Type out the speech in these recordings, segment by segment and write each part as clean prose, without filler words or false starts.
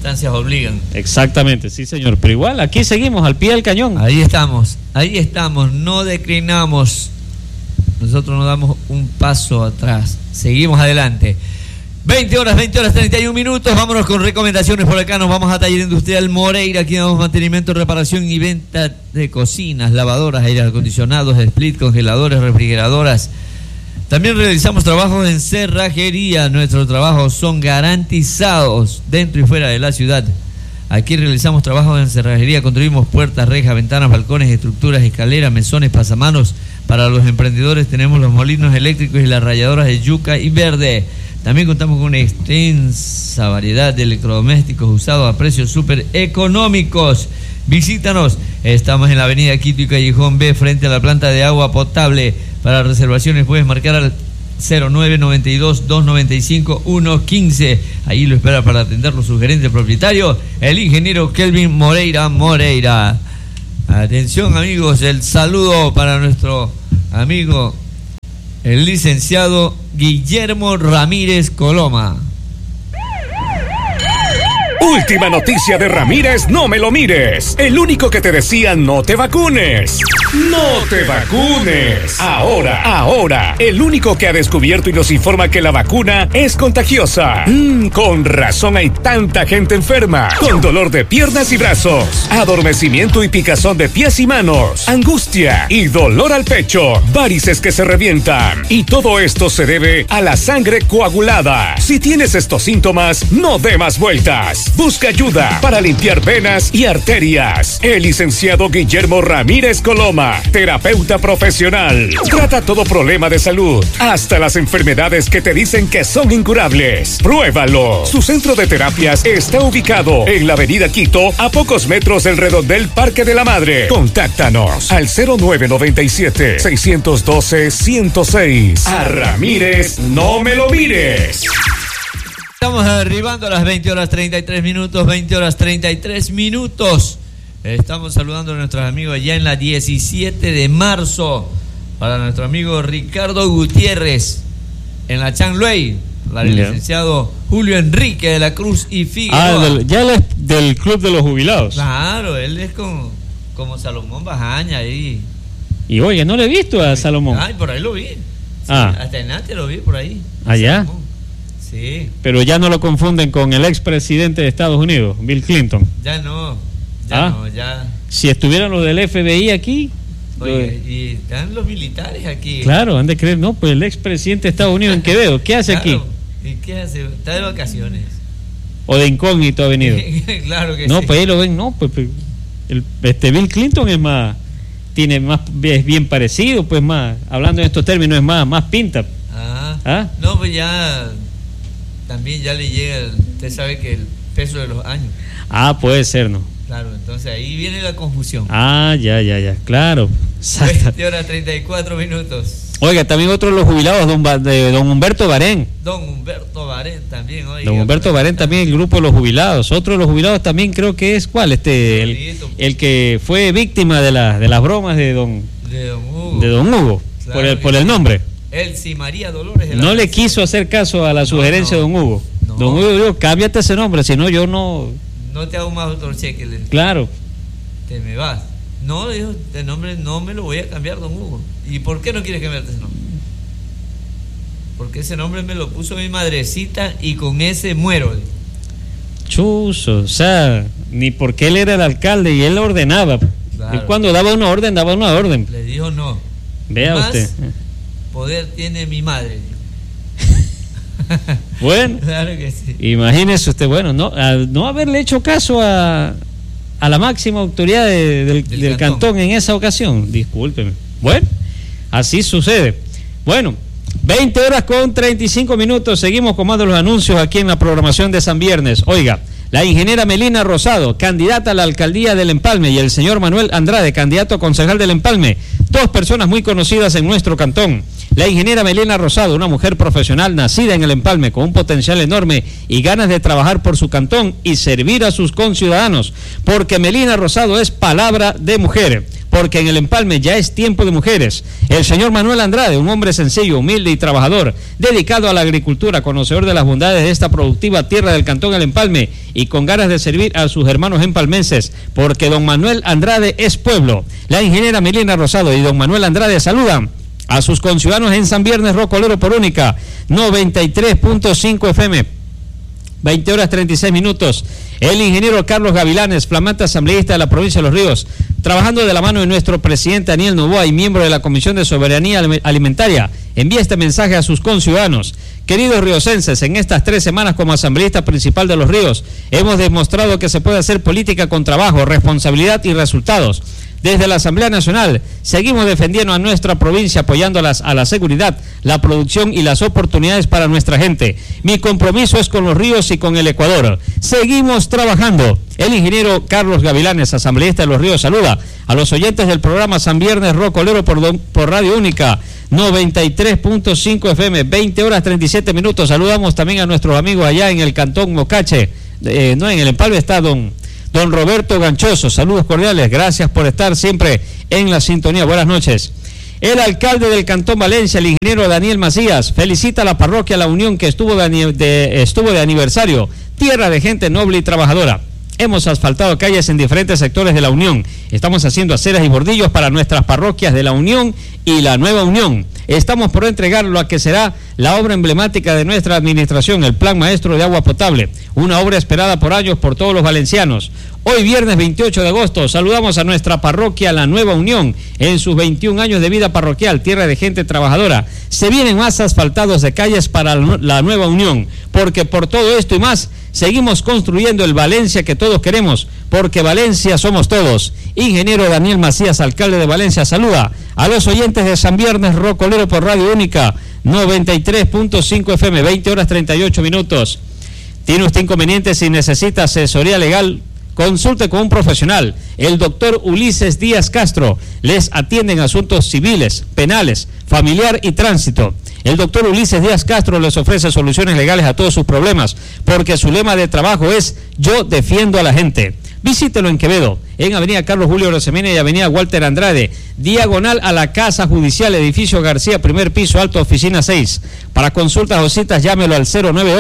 circunstancias obligan. Exactamente, sí señor, pero igual aquí seguimos al pie del cañón. Ahí estamos, no declinamos, nosotros no damos un paso atrás, seguimos adelante. 20 horas 31 minutos, vámonos con recomendaciones. Por acá nos vamos a Taller Industrial Moreira. Aquí damos mantenimiento, reparación y venta de cocinas, lavadoras, aire acondicionados, split, congeladores, refrigeradoras. También realizamos trabajos en cerrajería. Nuestros trabajos son garantizados dentro y fuera de la ciudad. Aquí realizamos trabajos en cerrajería, construimos puertas, rejas, ventanas, balcones, estructuras, escaleras, mesones, pasamanos. Para los emprendedores tenemos los molinos eléctricos y las rayadoras de yuca y verde. También contamos con una extensa variedad de electrodomésticos usados a precios súper económicos. Visítanos, estamos en la avenida Quito y Callejón B, frente a la planta de agua potable. Para reservaciones puedes marcar al 0992-295-115. Ahí lo espera para atenderlo su gerente propietario, el ingeniero Kelvin Moreira. Atención amigos, el saludo para nuestro amigo el licenciado Guillermo Ramírez Coloma. Última noticia de Ramírez, no me lo mires. El único que te decía no te vacunes. ¡No te vacunes! Ahora, el único que ha descubierto y nos informa que la vacuna es contagiosa. Con razón hay tanta gente enferma. Con dolor de piernas y brazos, adormecimiento y picazón de pies y manos, angustia y dolor al pecho, varices que se revientan. Y todo esto se debe a la sangre coagulada. Si tienes estos síntomas, no dé más vueltas. Busca ayuda para limpiar venas y arterias. El licenciado Guillermo Ramírez Coloma, terapeuta profesional, trata todo problema de salud, hasta las enfermedades que te dicen que son incurables. Pruébalo. Su centro de terapias está ubicado en la avenida Quito, a pocos metros del redondel Parque de la Madre. Contáctanos al 0997-612-106. A Ramírez, no me lo mires. Estamos arribando a las 20 horas 33 minutos. Estamos saludando a nuestros amigos allá en la 17 de marzo. Para nuestro amigo Ricardo Gutiérrez en la Chanluey. Para el licenciado Julio Enrique de la Cruz y Figueroa. Ya él es del Club de los Jubilados. Claro, él es como Salomón Bajaña ahí. Y oye, no le he visto a Salomón. Ay, por ahí lo vi. Sí, hasta en antes lo vi por ahí. ¿Allá? Sí. Pero ya no lo confunden con el expresidente de Estados Unidos, Bill Clinton. Ya no. Si estuvieran los del FBI aquí. Oye, y están los militares aquí. Claro, han de creer, no, pues el expresidente de Estados Unidos en Quevedo, ¿qué hace aquí? ¿Y qué hace? Está de vacaciones. O de incógnito ha venido. Claro que no, sí. Pues ahí lo ven, no, pues Bill Clinton es bien parecido, pues más, hablando en estos términos, es más pinta. No, pues ya también ya le llega, usted sabe que el peso de los años. Puede ser, ¿no? Claro, entonces ahí viene la confusión. Ya, claro. 20 horas 34 minutos. Oiga, también otro de los jubilados, don Humberto Barén. Don Humberto Barén también, oiga. Don Humberto Barén también, el grupo de los jubilados. Otro de los jubilados también creo que es, ¿cuál? El que fue víctima de las bromas de don Hugo. Claro, por el nombre. Elsie María Dolores. No le quiso hacer caso a la sugerencia de don Hugo. No. Don Hugo dijo, cámbiate ese nombre, si no yo no... No te hago más otro cheque. Claro. Te me vas. No, dijo, este nombre no me lo voy a cambiar, don Hugo. ¿Y por qué no quieres cambiarte ese nombre? Porque ese nombre me lo puso mi madrecita y con ese muero. Chuzo, o sea, ni porque él era el alcalde y él ordenaba. Claro. Él cuando daba una orden. Le dijo no. Vea más usted. Poder tiene mi madre. Bueno, claro que sí. Imagínese usted, bueno, no haberle hecho caso a la máxima autoridad del cantón en esa ocasión, discúlpeme. Bueno, así sucede. Bueno, 20 horas con 35 minutos, seguimos con más de los anuncios aquí en la programación de San Viernes. Oiga, la ingeniera Melina Rosado, candidata a la alcaldía del Empalme, y el señor Manuel Andrade, candidato a concejal del Empalme, dos personas muy conocidas en nuestro cantón. La ingeniera Melina Rosado, una mujer profesional nacida en el Empalme con un potencial enorme y ganas de trabajar por su cantón y servir a sus conciudadanos, porque Melina Rosado es palabra de mujer. porque en el empalme ya es tiempo de mujeres. El señor Manuel Andrade, un hombre sencillo, humilde y trabajador, dedicado a la agricultura, conocedor de las bondades de esta productiva tierra del Cantón El Empalme y con ganas de servir a sus hermanos empalmenses, porque don Manuel Andrade es pueblo. La ingeniera Melina Rosado y don Manuel Andrade saludan a sus conciudadanos en San Viernes Rocolero por Única 93.5 FM. 20 horas 36 minutos. El ingeniero Carlos Gavilanes, flamante asambleísta de la provincia de Los Ríos, trabajando de la mano de nuestro presidente Daniel Noboa y miembro de la Comisión de Soberanía Alimentaria, envía este mensaje a sus conciudadanos. Queridos riocenses, en estas 3 semanas como asambleísta principal de Los Ríos, hemos demostrado que se puede hacer política con trabajo, responsabilidad y resultados. Desde la Asamblea Nacional seguimos defendiendo a nuestra provincia, apoyándolas a la seguridad, la producción y las oportunidades para nuestra gente. Mi compromiso es con Los Ríos y con el Ecuador. Seguimos trabajando. El ingeniero Carlos Gavilanes, asambleísta de Los Ríos, saluda a los oyentes del programa San Viernes Rocolero por Radio Única 93.5 FM, 20 horas 37 minutos. Saludamos también a nuestros amigos allá en el Cantón Mocache. En el empalme está don Roberto Ganchoso, saludos cordiales, gracias por estar siempre en la sintonía, buenas noches. El alcalde del Cantón Valencia, el ingeniero Daniel Macías, felicita a la parroquia La Unión que estuvo de aniversario, tierra de gente noble y trabajadora. Hemos asfaltado calles en diferentes sectores de La Unión, estamos haciendo aceras y bordillos para nuestras parroquias de La Unión y La Nueva Unión. Estamos por entregar lo que será la obra emblemática de nuestra administración, el Plan Maestro de Agua Potable, una obra esperada por años por todos los valencianos. Hoy viernes 28 de agosto saludamos a nuestra parroquia La Nueva Unión en sus 21 años de vida parroquial, tierra de gente trabajadora. Se vienen más asfaltados de calles para La Nueva Unión, porque por todo esto y más seguimos construyendo el Valencia que todos queremos, porque Valencia somos todos. Ingeniero Daniel Macías, alcalde de Valencia, saluda a los oyentes de San Viernes Rocolero por Radio Única 93.5 FM, 20 horas 38 minutos. ¿Tiene usted inconvenientes y necesita asesoría legal? Consulte con un profesional, el doctor Ulises Díaz Castro. Les atiende en asuntos civiles, penales, familiar y tránsito. El doctor Ulises Díaz Castro les ofrece soluciones legales a todos sus problemas, porque su lema de trabajo es "Yo defiendo a la gente". Visítelo en Quevedo, en Avenida Carlos Julio Rosemena y Avenida Walter Andrade, diagonal a la Casa Judicial, edificio García, primer piso, alto, oficina 6. Para consultas o citas, llámelo al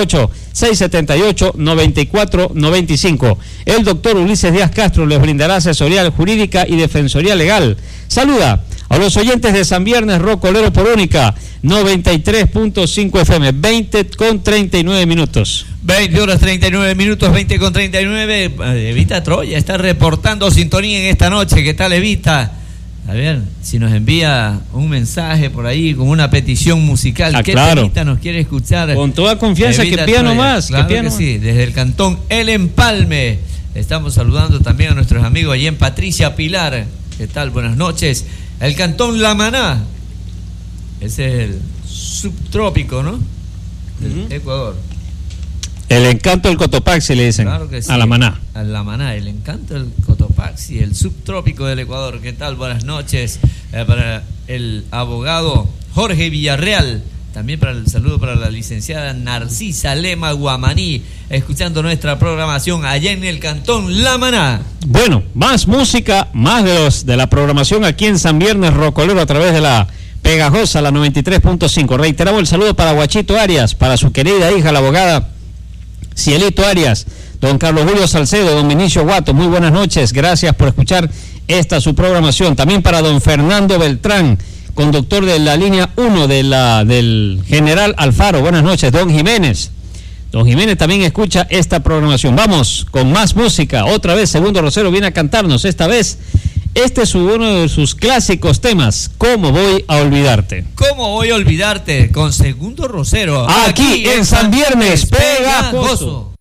098-678-9495. El doctor Ulises Díaz Castro les brindará asesoría jurídica y defensoría legal. Saluda a los oyentes de San Viernes Rocolero por Única 93.5 FM, 20 con 39 minutos. 20 horas 39 minutos, 20 con 39. Evita Troya está reportando sintonía en esta noche. ¿Qué tal, Evita? A ver, si nos envía un mensaje por ahí con una petición musical. ¿Qué claro. Evita nos quiere escuchar? Con toda confianza, Evita que pida Troya. nomás. Claro que sí, desde el Cantón El Empalme. Estamos saludando también a nuestros amigos allí en Patricia Pilar. ¿Qué tal? Buenas noches. El Cantón La Maná. Ese es el subtrópico, ¿no? Del Ecuador. El encanto del Cotopaxi, le dicen. Claro que sí. A La Maná. A La Maná, el encanto del Cotopaxi, el subtrópico del Ecuador. ¿Qué tal? Buenas noches para el abogado Jorge Villarreal. También para el saludo para la licenciada Narcisa Lema Guamaní, escuchando nuestra programación allá en el Cantón La Maná. Bueno, más música, más de la programación aquí en San Viernes Rocolero a través de la pegajosa, la 93.5. Reiteramos el saludo para Guachito Arias, para su querida hija, la abogada Cielito Arias, don Carlos Julio Salcedo, don Vinicio Guato, muy buenas noches, gracias por escuchar su programación. También para don Fernando Beltrán, conductor de la línea 1 del General Alfaro, buenas noches. Don Jiménez también escucha esta programación. Vamos con más música, otra vez Segundo Rosero viene a cantarnos, esta vez este es uno de sus clásicos temas, ¿Cómo voy a olvidarte? ¿Cómo voy a olvidarte? Con Segundo Rosero, aquí en San Viernes Pegajoso.